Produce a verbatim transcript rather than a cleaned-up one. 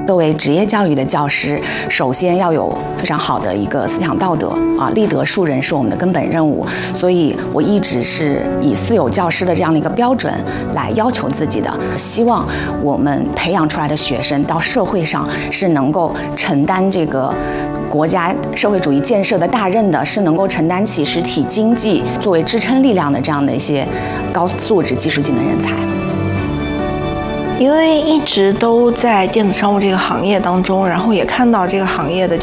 作为职业教育的教师，首先要有非常好的一个思想道德啊，立德树人是我们的根本任务。所以我一直是以私有教师的这样的一个标准来要求自己的，希望我们培养出来的学生到社会上是能够承担这个国家社会主义建设的大任的，是能够承担起实体经济作为支撑力量的这样的一些高素质技术技能人才。 因为一直都在电子商务这个行业当中，然后也看到这个行业的